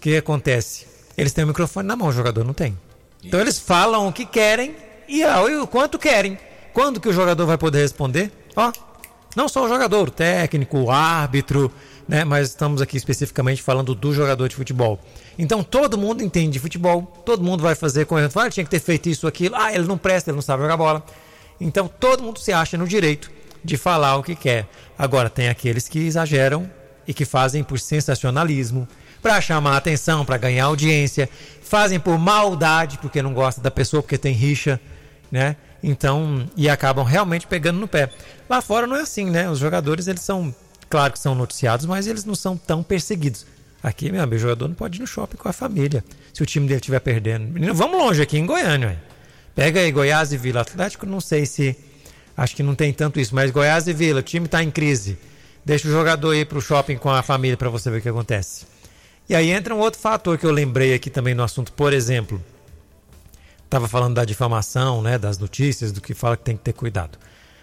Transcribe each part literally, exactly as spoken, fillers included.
que acontece? Eles têm o microfone na mão, o jogador não tem. Então eles falam o que querem e, ah, e o quanto querem. Quando que o jogador vai poder responder? Ó, não só o jogador, o técnico, o árbitro, né? Mas estamos aqui especificamente falando do jogador de futebol. Então todo mundo entende de futebol, todo mundo vai fazer com ele, fala, tinha que ter feito isso, aquilo, ah, ele não presta, ele não sabe jogar bola. Então todo mundo se acha no direito de falar o que quer. Agora tem aqueles que exageram e que fazem por sensacionalismo, para chamar a atenção, para ganhar audiência, fazem por maldade, porque não gosta da pessoa, porque tem rixa, né? Então, e acabam realmente pegando no pé. Lá fora não é assim, né? Os jogadores, eles são, claro que são noticiados, mas eles não são tão perseguidos. Aqui, meu amigo, o jogador não pode ir no shopping com a família, se o time dele estiver perdendo. Menino, vamos longe aqui em Goiânia, ué. Pega aí Goiás e Vila. Atlético, não sei se, acho que não tem tanto isso, mas Goiás e Vila, o time está em crise. Deixa o jogador ir para o shopping com a família para você ver o que acontece. E aí entra um outro fator que eu lembrei aqui também no assunto, por exemplo, estava falando da difamação, né, das notícias, do que fala que tem que ter cuidado.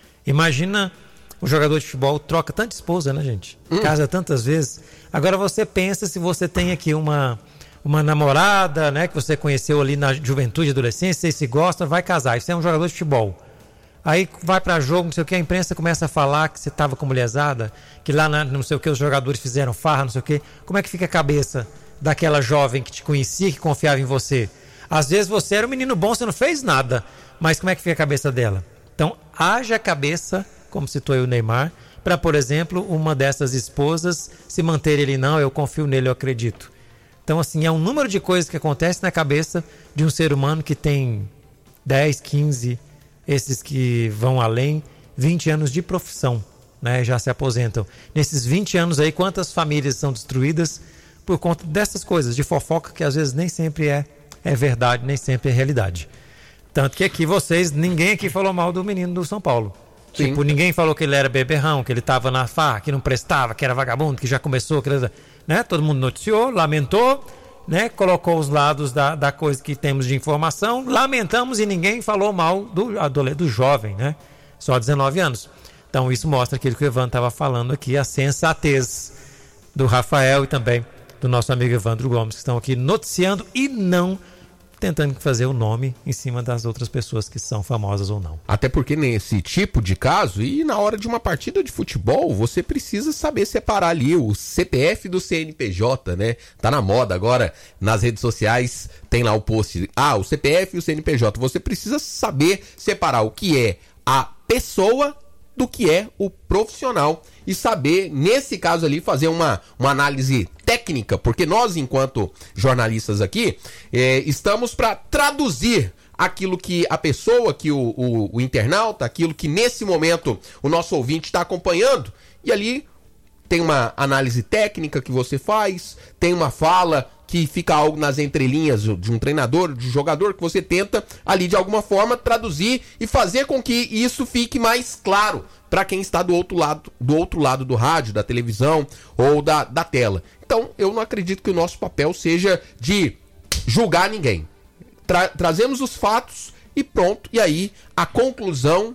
Imagina o jogador de futebol troca tanta esposa, né, gente? Hum. Casa tantas vezes. Agora você pensa se você tem aqui uma, uma namorada, né, que você conheceu ali na juventude, adolescência, vocês se gostam, vai casar. E você é um jogador de futebol. Aí vai pra jogo, não sei o que, a imprensa começa a falar que você tava com mulherzada, que lá na, não sei o que os jogadores fizeram farra, não sei o que. Como é que fica a cabeça daquela jovem que te conhecia, que confiava em você? Às vezes você era um menino bom, você não fez nada, mas como é que fica a cabeça dela? Então, haja cabeça, como citou aí o Neymar, para, por exemplo, uma dessas esposas se manter ele, não, eu confio nele, eu acredito. Então, assim, é um número de coisas que acontece na cabeça de um ser humano que tem dez, quinze, esses que vão além, vinte anos de profissão, né, já se aposentam. Nesses vinte anos aí, quantas famílias são destruídas por conta dessas coisas, de fofoca, que às vezes nem sempre é, é verdade, nem sempre é realidade. Tanto que aqui vocês, ninguém aqui falou mal do menino do São Paulo. Sim. Tipo, ninguém falou que ele era beberrão, que ele estava na farra, que não prestava, que era vagabundo, que já começou, que ele, né? Todo mundo noticiou, lamentou, né? Colocou os lados da, da coisa que temos de informação, lamentamos e ninguém falou mal do, do jovem, né? Só dezenove anos. Então isso mostra aquilo que o Evandro estava falando aqui, a sensatez do Rafael e também do nosso amigo Evandro Gomes, que estão aqui noticiando e não tentando fazer o nome em cima das outras pessoas que são famosas ou não. Até porque nesse tipo de caso, e na hora de uma partida de futebol, você precisa saber separar ali o C P F do C N P J, né? Tá na moda agora, nas redes sociais, tem lá o post, ah, o C P F e o C N P J. Você precisa saber separar o que é a pessoa do que é o profissional e saber, nesse caso ali, fazer uma, uma análise técnica, porque nós, enquanto jornalistas aqui, é, estamos para traduzir aquilo que a pessoa, que o, o, o internauta, aquilo que nesse momento o nosso ouvinte está acompanhando, e ali tem uma análise técnica que você faz, tem uma fala que fica algo nas entrelinhas de um treinador, de um jogador, que você tenta ali de alguma forma traduzir e fazer com que isso fique mais claro para quem está do outro lado, do outro lado do rádio, da televisão ou da, da tela. Então, eu não acredito que o nosso papel seja de julgar ninguém. Tra- trazemos os fatos e pronto. E aí, a conclusão,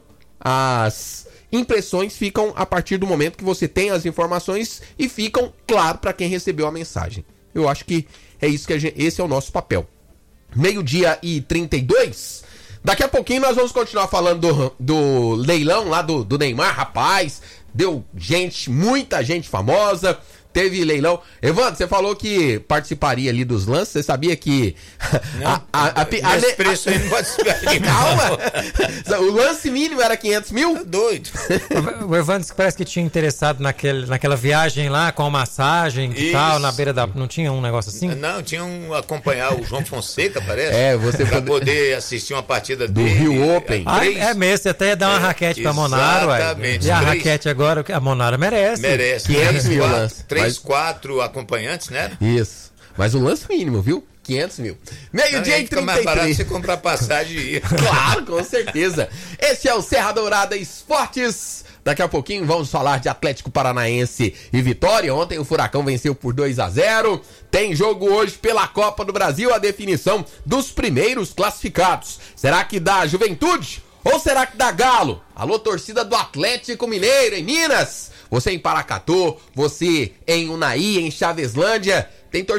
as impressões ficam a partir do momento que você tem as informações e ficam claro para quem recebeu a mensagem. Eu acho que é isso que a gente, esse é o nosso papel. Meio-dia e trinta e dois. Daqui a pouquinho nós vamos continuar falando do, do leilão lá do, do Neymar. Rapaz, deu gente, muita gente famosa. Teve leilão. Evandro, você falou que participaria ali dos lances. Você sabia que... Não, a, a, a, a, esse preço aí não pode esperar. Calma. O lance mínimo era quinhentos mil? Doido. O Evandro parece que tinha interessado naquele, naquela viagem lá com a massagem e tal, na beira da... Não tinha um negócio assim? Não, tinha um acompanhar o João Fonseca, parece. É, você... Pra poder assistir uma partida do dele. Rio Open. Ah, é mesmo, você até ia dar uma é, raquete pra Monaro, ué. Exatamente. E a três... raquete agora, a Monaro merece. Merece. quinhentos mil lances. Três, quatro acompanhantes, né? Isso. Mas o lance mínimo, viu? quinhentos mil. Meio-dia e trinta e três. Mais barato você comprar passagem e ir. Claro, com certeza. Esse é o Serra Dourada Esportes. Daqui a pouquinho vamos falar de Atlético Paranaense e Vitória. Ontem o Furacão venceu por dois a zero. Tem jogo hoje pela Copa do Brasil, a definição dos primeiros classificados. Será que dá Juventude ou será que dá Galo? Alô, torcida do Atlético Mineiro em Minas. Você em Paracatu, você em Unai, em Chaveslândia. Tem torcida